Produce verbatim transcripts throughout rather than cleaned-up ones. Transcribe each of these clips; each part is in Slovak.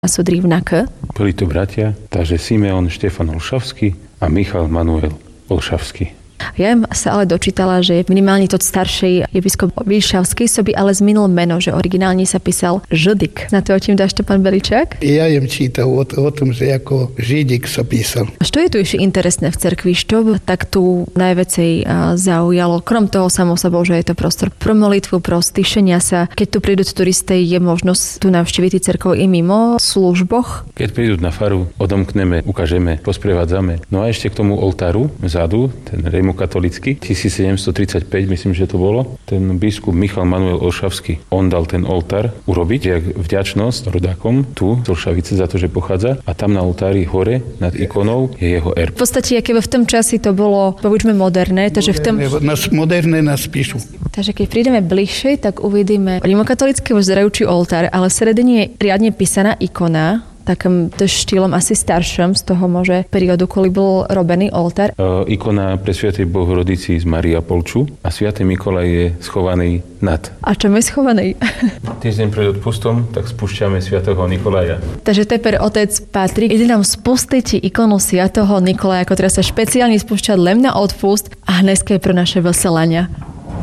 sú drívnak. Boli to bratia, takže Simeon Štefan Olšavský a Michal Manuel Olšavský. Ja sa ale dočítala, že minimálne to starší episkop Vilšavský soby ale zmenil meno, že originálne sa písal Židik. Na to, o čím dáš to, pán Beličák? Ja jem čítal o, o tom, že ako Židik sa písal. Što je tu ešte interesné v cerkvi? Što tak tu najväcej zaujalo? Krom toho samo sebou, že je to prostor pro molitvu, pro stišenia sa. Keď tu prídu turisty, je možnosť tu navštíviť cerkov i mimo služboch? Keď prídu na faru, odomkneme, ukážeme, posprevádzame. No a ešte k tomu oltáru vzadu, ten rimokatolický, tisícsedemstotridsaťpäť, myslím, že to bolo. Ten biskup Michal Manuel Olšavský, on dal ten oltár urobiť, jak vďačnosť rodákom tu z Olšavice za to, že pochádza. A tam na oltári hore nad ikonou je jeho erb. V podstate, keby v tom časi to bolo, povedzme, moderné, takže v tom... Nás moderné nás píšu. Takže keď prídeme bližšie, tak uvidíme rimokatolický vyzerajúci oltár, ale v sredine je riadne písaná ikona, takým štýlom asi staršom z toho môže periodu, kedy bol robený oltár. E, ikona pre Sviatej Bohorodici z Maria Polču a Sviatý Mikolaj je schovaný nad. A čom je schovaný? Týždeň pred odpustom, tak spúšťame Sviatého Nikolaja. Takže teper otec Patrik, ide nám spustiť ikonu Sviatého Nikolaja, ktorá sa špeciálne spúšťa len na odpust a dneska je pre naše veselania.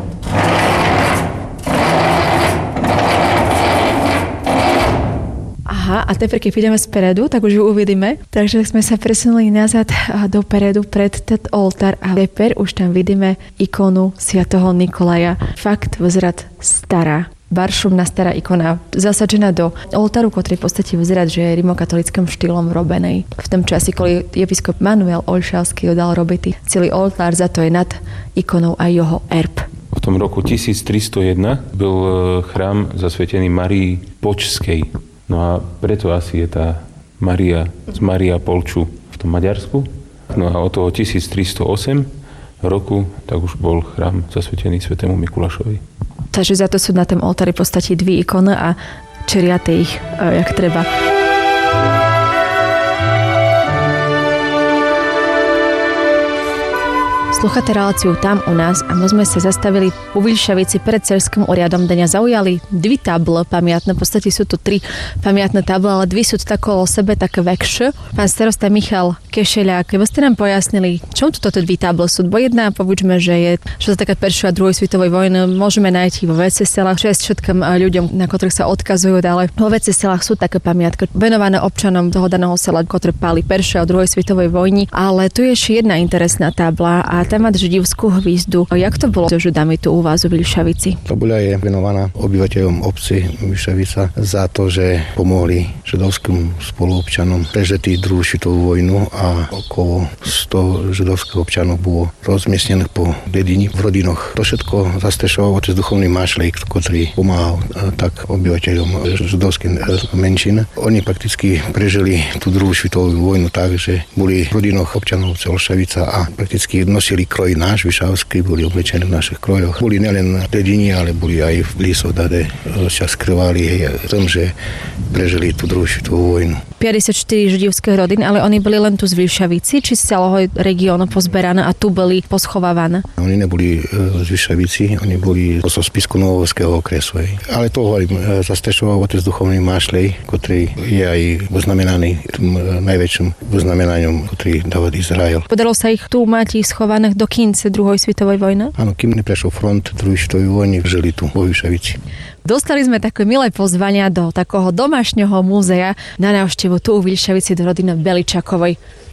Aha, a teper, keď ideme spredu, tak už ju uvidíme. Takže sme sa presunuli nazad dopredu pred ten oltár a teper už tam vidíme ikonu Sviatého Nikolaja. Fakt vzrad stará. Baršumná stará ikona, zasačená do oltáru, ktorý v podstate vyzerá, že je rimokatolickým štýlom robenej. V tom časi, keď episkop Manuel Olšavský dal robiť celý oltár, za to je nad ikonou aj jeho erb. V tom roku tisíctristojedna byl chrám zasvetený Marii Počskej. No a preto asi je tá Maria z Maria Polču v tom Maďarsku. No a od toho tisíctristoosem roku tak už bol chrám zasvetený svätému Mikulášovi. Takže za to sú na tom oltári v podstate dvi ikony a čeriate ich, jak treba. Sluchate reláciu Tam u nás a my sme sa zastavili u Vilšavici pred cerským úriadom, kde nás zaujali dvi table pamiatné, v podstate sú tu tri pamiatné table, ale dvi sú tak okolo sebe také väčšie. Pán starosta Michal Kešeľák, keby ste nám pojasnili, čom tu toto dvi table sú? Bo jedna, povedzme, že je, čo sa taká prvej a druhej svetovej vojny, môžeme nájsť vo Veceselách, čo je všetkým ľuďom, na ktorých sa odkazujú, ale vo Veceselách sú také pamiatky venované občanom toho daného sela, ktoré páli prvej a druhej svetovej vojny, ale tu je ešte jedna interesná tabla a tam má židovskú hvízdu. Jak to bolo so Židami tu u vás v Vilšavici? Tabuľa je venovaná obyvateľom obci Vilšavica za to, že pomohli židovským spoluobčanom prežiť druhú svetovú vojnu a okolo sto židovských občanov bolo rozmiestnených po dedini v rodinoch. To všetko zastrešoval otec duchovný Mášlejk, ktorý pomáhal tak obyvateľom židovských menšín. Oni prakticky prežili tú druhú svetovú vojnu tak, že boli v rodinoch občanov Olšavica a prakticky nosili kroj náš Vilšavský, boli oblečení v našich krojoch. Boli nielen v dedini, ale boli aj v blízko, kde sa skrývali v tom, že prežili tú druhú svetovú vojnu. päťdesiatštyri židovské rodiny, ale oni boli len tu z Vilšavici, či z celého regiónu pozberané a tu boli poschovávané? Oni neboli z Vilšavici, oni boli zo spisku Novovského okresu. Ale to hovorím, zastrešoval otec duchovný Mášlej, ktorý je aj vyznamenaný najväčším vyznamenaním, ktorý dáva Izrael. Podalo sa ich tu mať schovaných do kince druhej svetovej vojny? Áno, kým neprešiel front druhej svetovej vojny, žili tu vo Vilšavici. Dostali sme také milé pozvania do takého domášneho múzea na návštevu tu u Vilšavici do rodiny Beličakovej.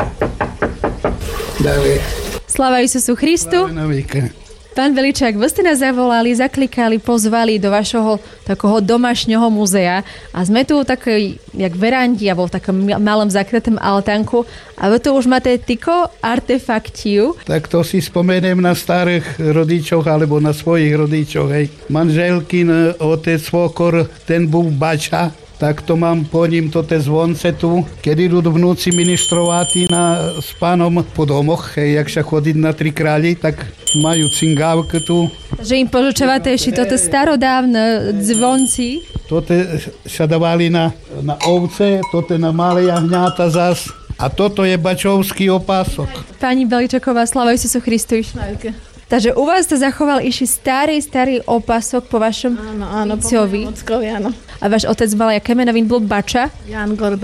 Dále. Sláva Isusu Christu. Pán Beličák, vy ste nás zavolali, zaklikali, pozvali do vašho takého domášneho múzea a sme tu také, jak verandi, alebo v takom malom zakrytém altánku a vy tu už máte tyko artefaktiu. Tak to si spomeniem na starých rodičoch alebo na svojich rodičoch. Hej. Manželkin otec svokor, ten bol bača, tak to mám po ním to te zvonce tu, keď idú vnúci ministrovati na, s pánom po domoch, hej, jak sa chodiť na tri králi, tak majú cingávku tu. Že im požučovate ešte toto starodávne zvonci? Toto sa dávali na, na ovce, toto na malé jahňáta zas. A toto je bačovský opások. Pani Beličaková, sláva Isusu Christu. Takže u vás sa zachoval ešte starý, starý opasok po vašom Áno, áno, po otcovi. mojom ockovi, áno. A váš otec mal, jaké meno? Vin bol Bača? Jan Gorba.